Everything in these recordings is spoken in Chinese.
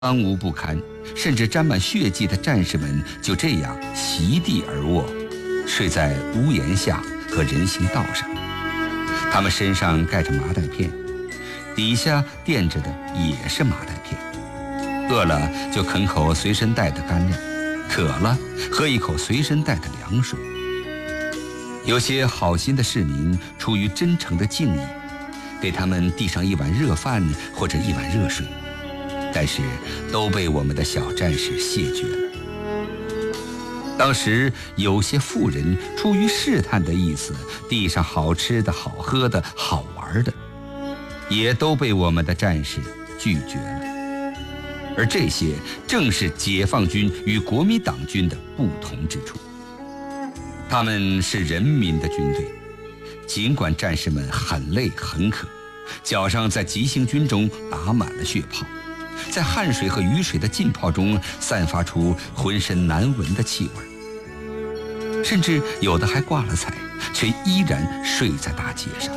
脏污不堪，甚至沾满血迹的战士们就这样席地而卧，睡在屋檐下和人行道上。他们身上盖着麻袋片，底下垫着的也是麻袋片。饿了就啃口随身带的干粮，渴了喝一口随身带的凉水。有些好心的市民出于真诚的敬意，给他们递上一碗热饭或者一碗热水，但是都被我们的小战士谢绝了。当时有些富人出于试探的意思，递上好吃的好喝的好玩的，也都被我们的战士拒绝了。而这些正是解放军与国民党军的不同之处。他们是人民的军队，尽管战士们很累很渴，脚上在急行军中打满了血泡，在汗水和雨水的浸泡中散发出浑身难闻的气味，甚至有的还挂了彩，却依然睡在大街上。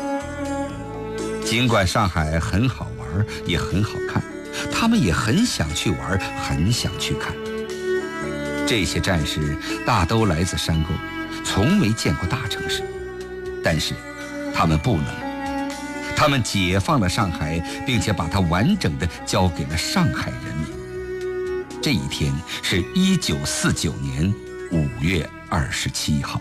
尽管上海很好玩也很好看，他们也很想去玩，很想去看。这些战士大都来自山沟，从没见过大城市，但是他们不能，他们解放了上海，并且把它完整地交给了上海人民。这一天是1949年5月27号。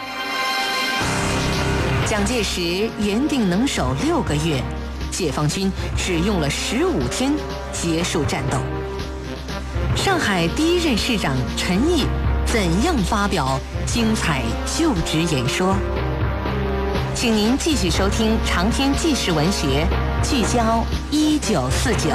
蒋介石原定能守6个月，解放军只用了15天结束战斗。上海第一任市长陈毅怎样发表精彩就职演说？请您继续收听长篇纪实文学聚焦1949。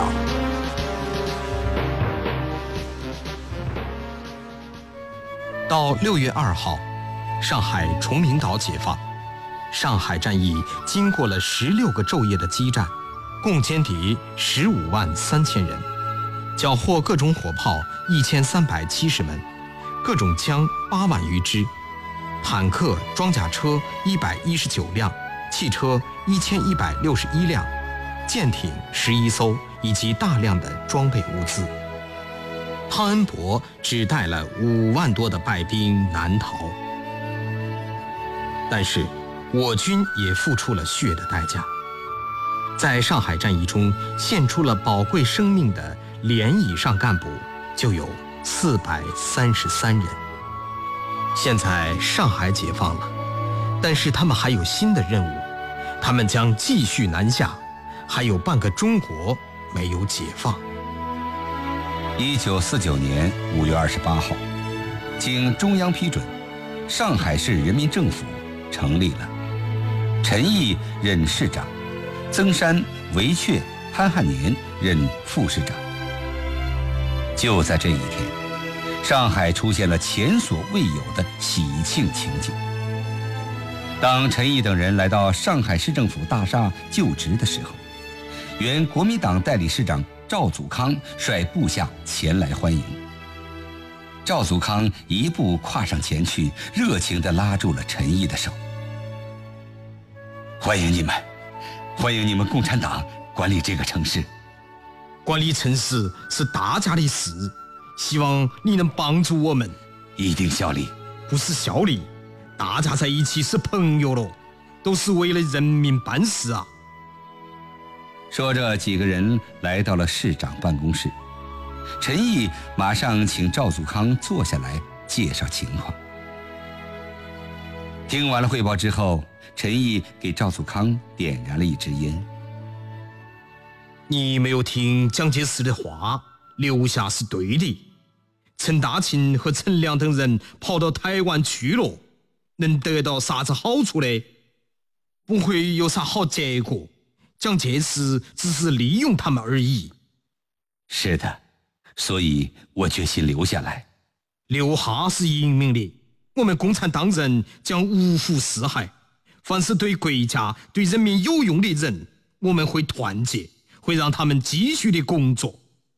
到6月2号，上海崇明岛解放。上海战役经过了16个昼夜的激战，共歼敌15万3千人，缴获各种火炮1370门，各种枪8万余支，坦克、装甲车119辆，汽车1161辆，舰艇11艘，以及大量的装备物资。汤恩伯只带了5万多的败兵南逃，但是我军也付出了血的代价。在上海战役中献出了宝贵生命的连以上干部就有433人。现在上海解放了，但是他们还有新的任务，他们将继续南下，还有半个中国没有解放。 1949年5月28号，经中央批准，上海市人民政府成立了。陈毅任市长，曾山、韦阙、潘汉年任副市长。就在这一天，上海出现了前所未有的喜庆情景。当陈毅等人来到上海市政府大厦就职的时候，原国民党代理市长赵祖康率部下前来欢迎。赵祖康一步跨上前去，热情地拉住了陈毅的手。欢迎你们，欢迎你们共产党管理这个城市。 管理城市是大家的事，希望你能帮助我们。 一定效力。 不是效力，大家在一起是朋友了，都是为了人民办事啊。 说着，几个人来到了市长办公室。陈毅马上请赵祖康坐下来介绍情况。听完了汇报之后，陈毅给赵祖康点燃了一支烟。 你没有听蒋介石的话，留下是对的。陈大清和陈良等人跑到台湾去了，能得到啥子好处呢？不会有啥好结果。蒋介石只是利用他们而已。 是的，所以我决心留下来。 留下是英明的，我们共产党人将无负四害。凡是对国家、对人民有用的人，我们会团结，会让他们继续的工作。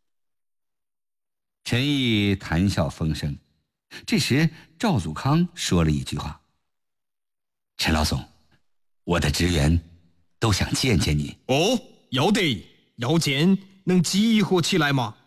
陈毅谈笑风生。这时赵祖康说了一句话：陈老总，我的职员都想见见你。 哦，要得，要见，能集合起来吗？